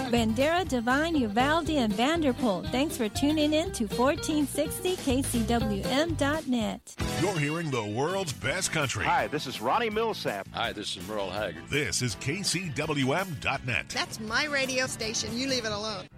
Bandera, Devine, Uvalde, and Vanderpool. Thanks for tuning in to 1460kcwm.net. You're hearing the world's best country. Hi, this is Ronnie Millsap. Hi, this is Merle Haggard. This is KCWM.net. That's my radio station. You leave it alone.